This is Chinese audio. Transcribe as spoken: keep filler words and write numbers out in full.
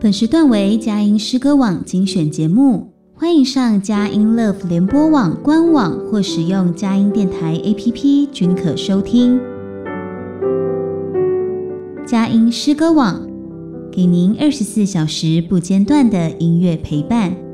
本时段为佳音诗歌网精选节目，欢迎上佳音 Love 联播网官网或使用佳音电台 A P P 均可收听。佳音诗歌网给您二十四小时不间断的音乐陪伴。